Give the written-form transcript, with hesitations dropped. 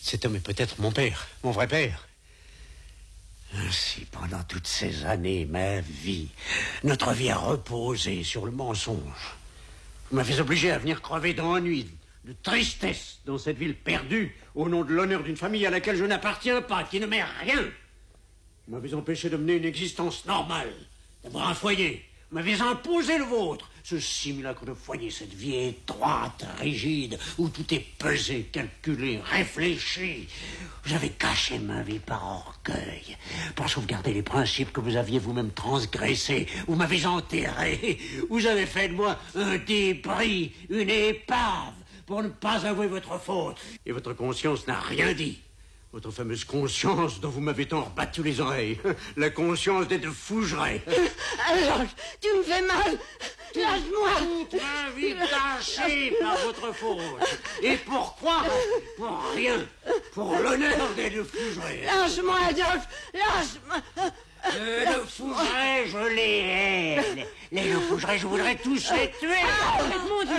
Cet homme est peut-être mon père, mon vrai père. Ainsi, pendant toutes ces années, ma vie, notre vie a reposé sur le mensonge. Vous m'avez obligé à venir crever d'ennui, de tristesse, dans cette ville perdue, au nom de l'honneur d'une famille à laquelle je n'appartiens pas, qui ne m'est rien. Vous m'avez empêché de mener une existence normale, d'avoir un foyer. Vous m'avez imposé le vôtre, ce simulacre de foyer, cette vie étroite, rigide, où tout est pesé, calculé, réfléchi. Vous avez caché ma vie par orgueil, pour sauvegarder les principes que vous aviez vous-même transgressés. Vous m'avez enterré, vous avez fait de moi un débris, une épave, pour ne pas avouer votre faute. Et votre conscience n'a rien dit. Votre fameuse conscience dont vous m'avez tant rebattu les oreilles. La conscience des deux Fougerets. Alors, tu me fais mal. Lâche-moi. Toute ma vie tachée par votre faute. Et pourquoi? Pour rien. Pour l'honneur des deux Fougerets. Lâche-moi, Adolphe. Lâche-moi. Les deux Fougerets, je les hais. Les deux Fougerets, je voudrais tous les tuer.